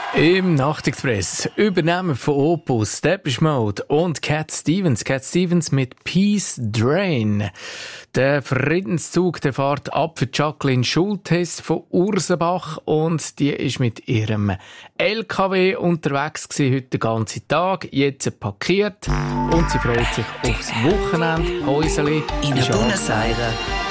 Im Nachtexpress übernehmen von Opus, Depeche Mode und Cat Stevens. Cat Stevens mit Peace Drain. Der Friedenszug, der fährt ab für Jacqueline Schultes von Ursenbach und die ist mit ihrem LKW unterwegs gewesen, heute den ganzen Tag, jetzt parkiert und sie freut sich aufs Wochenende. Häuseli in der Bundesheide.